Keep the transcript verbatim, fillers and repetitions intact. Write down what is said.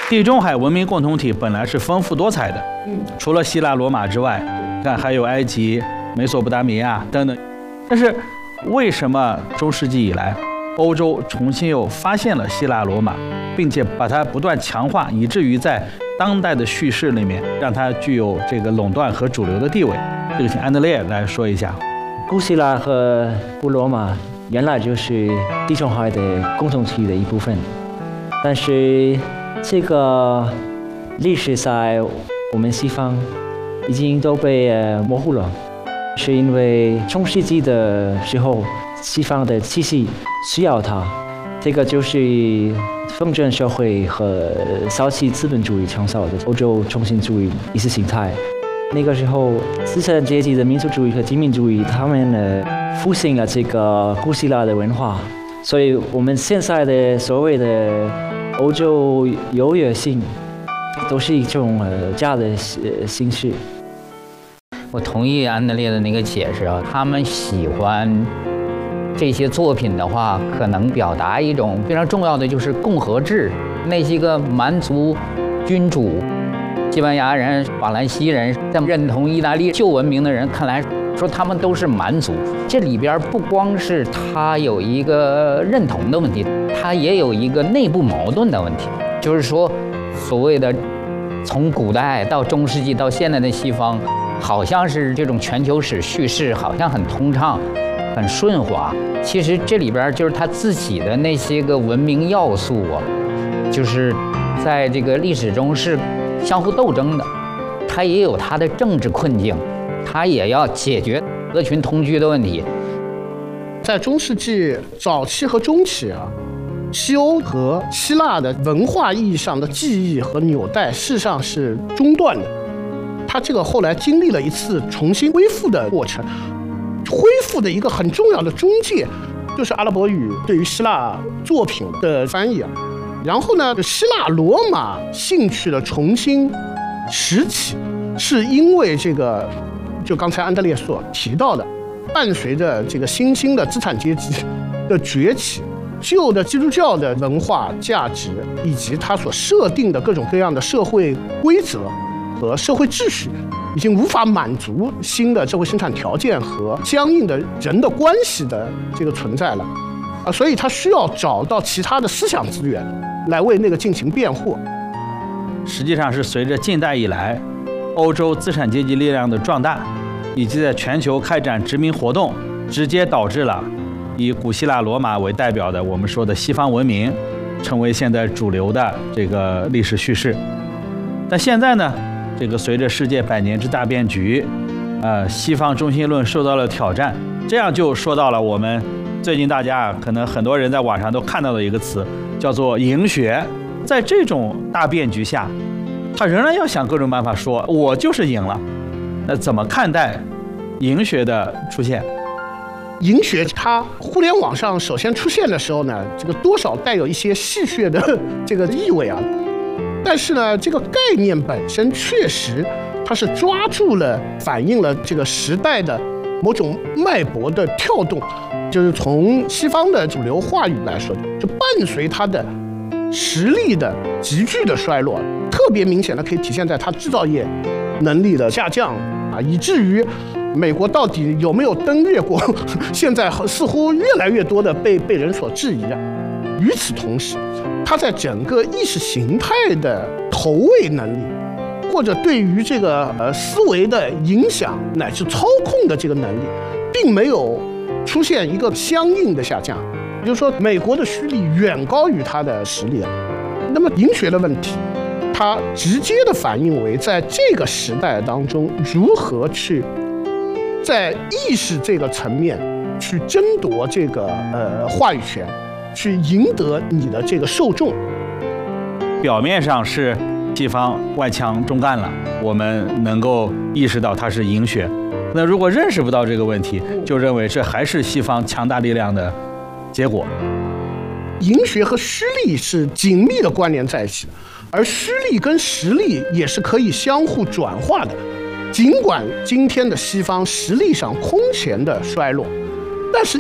地中海文明共同体本来是丰富多彩的，除了希腊罗马之外，看还有埃及、美索不达米亚等等。但是为什么中世纪以来，欧洲重新又发现了希腊罗马，并且把它不断强化，以至于在当代的叙事里面让它具有这个垄断和主流的地位？这个请安德烈来说一下。 古希腊和古罗马原来就是地中海的共同体的一部分，但是这个历史在我们西方已经都被模糊了，是因为中世纪的时候，西方的气息需要它，这个就是封建社会和早期资本主义创造的欧洲中心主义意识形态。那个时候，资产阶级的民族主义和殖民主义，他们呢复兴了这个古希腊的文化，所以我们现在的所谓的欧洲优越性，都是一种呃假的形式。 我同意安德烈的那个解释啊，他们喜欢这些作品的话，可能表达一种非常重要的就是共和制，那些个蛮族君主。西班牙人、法兰西人在认同意大利旧文明的人看来，说他们都是蛮族。这里边不光是他有一个认同的问题，他也有一个内部矛盾的问题。就是说，所谓的从古代到中世纪到现在的西方，好像是这种全球史叙事好像很通畅、很顺滑。其实这里边就是他自己的那些个文明要素啊，就是在这个历史中是相互斗争的，他也有他的政治困境，他也要解决合群同居的问题。 在中世纪早期和中期啊，西欧和希腊的文化意义上的记忆和纽带事实上是中断的，它这个后来经历了一次重新恢复的过程。恢复的一个很重要的中介就是阿拉伯语对于希腊作品的翻译啊。然后呢，希腊罗马兴趣的重新拾起，是因为这个，就刚才安德烈所提到的，伴随着这个新兴的资产阶级的崛起，旧的基督教的文化价值以及它所设定的各种各样的社会规则和社会秩序，已经无法满足新的社会生产条件和相应的人的关系的这个存在了啊，所以他需要找到其他的思想资源来为那个进行辩护。 实际上是随着近代以来欧洲资产阶级力量的壮大，以及在全球开展殖民活动，直接导致了以古希腊罗马为代表的我们说的西方文明成为现在主流的这个历史叙事。但现在呢，这个随着世界百年之大变局，呃，西方中心论受到了挑战，这样就说到了我们最近大家可能很多人在网上都看到的一个词，叫做赢学。在这种大变局下，他仍然要想各种办法说我就是赢了。那怎么看待赢学的出现？ 赢学它互联网上首先出现的时候呢，这个多少带有一些戏谑的这个意味啊。但是呢，这个概念本身确实它是抓住了反映了这个时代的某种脉搏的跳动，就是从西方的主流话语来说，就伴随它的实力的急剧的衰落，特别明显的可以体现在它制造业能力的下降啊，以至于美国到底有没有登月过，现在似乎越来越多的被被人所质疑啊。与此同时，它在整个意识形态的投喂能力，或者对于这个呃思维的影响乃至操控的这个能力，并没有出现一个相应的下降。也就是说，美国的虚力远高于它的实力了。那么赢学的问题，它直接的反映为在这个时代当中，如何去在意识这个层面去争夺这个呃话语权，去赢得你的这个受众。 表面上是西方外强中干了，我们能够意识到它是赢学。那如果认识不到这个问题，就认为这还是西方强大力量的结果。 赢学和虚力是紧密的关联在一起的，而虚力跟实力也是可以相互转化的。尽管今天的西方实力上空前的衰落，